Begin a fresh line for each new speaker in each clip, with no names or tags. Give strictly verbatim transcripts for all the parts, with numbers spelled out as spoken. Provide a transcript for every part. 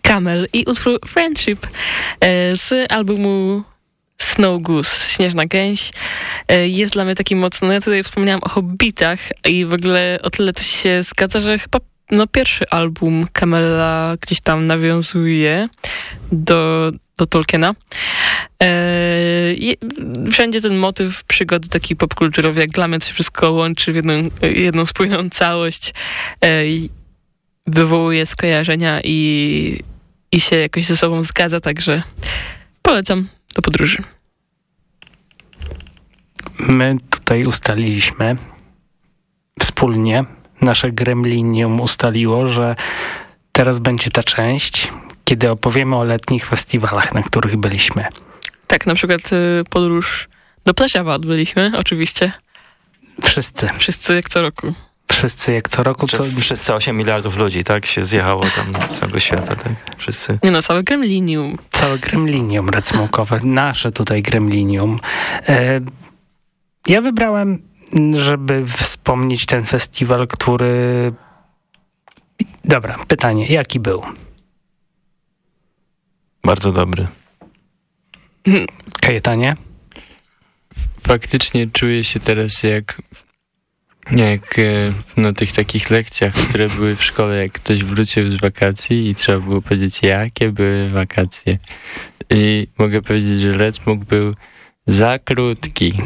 Camel i utwór Friendship z albumu Snow Goose, Śnieżna Gęś. Jest dla mnie taki mocny. Ja tutaj wspomniałam o Hobbitach i w ogóle o tyle to się zgadza, że chyba no, pierwszy album Camela gdzieś tam nawiązuje do, do Tolkiena. Wszędzie ten motyw przygody taki popkulturowy, jak dla mnie to się wszystko łączy w jedną, jedną spójną całość. Wywołuje skojarzenia i, i się jakoś ze sobą zgadza, także polecam do podróży.
My tutaj ustaliliśmy wspólnie, nasze gremlinium ustaliło, że teraz będzie ta część, kiedy opowiemy o letnich festiwalach, na których byliśmy.
Tak, na przykład y, podróż do Pleszewa odbyliśmy, oczywiście.
Wszyscy.
Wszyscy jak co roku.
Wszyscy jak co roku. Co...
Wszyscy osiem miliardów ludzi, tak? Się zjechało tam z całego świata, tak? Wszyscy.
Nie no, całe gremlinium.
Całe gremlinium racmokowe. Nasze tutaj gremlinium. E, ja wybrałem, żeby wspomnieć ten festiwal, który... Dobra, pytanie. Jaki był?
Bardzo dobry.
Kajetanie?
Faktycznie czuję się teraz jak jak na tych takich lekcjach, które były w szkole, jak ktoś wrócił z wakacji i trzeba było powiedzieć, jakie były wakacje. I mogę powiedzieć, że Letmok był za krótki.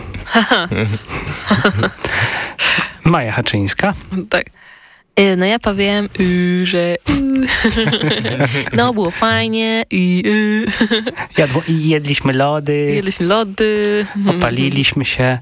Maja Haczyńska?
Tak. No ja powiem, y, że y. no było fajnie i y.
Jadło, i jedliśmy lody.
Jedliśmy lody.
Opaliliśmy się.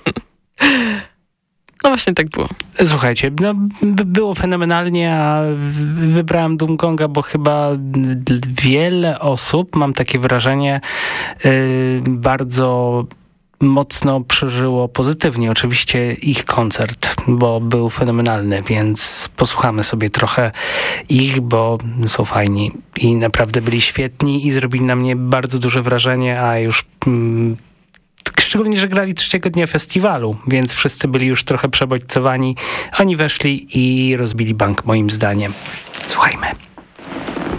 No właśnie tak było.
Słuchajcie, no, b- było fenomenalnie, a w- wybrałem Dumgonga, bo chyba wiele osób, mam takie wrażenie, yy, bardzo mocno przeżyło pozytywnie oczywiście ich koncert, bo był fenomenalny, więc posłuchamy sobie trochę ich, bo są fajni i naprawdę byli świetni i zrobili na mnie bardzo duże wrażenie, a już mm, szczególnie, że grali trzeciego dnia festiwalu, więc wszyscy byli już trochę przebodźcowani. Oni weszli i rozbili bank moim zdaniem. Słuchajmy.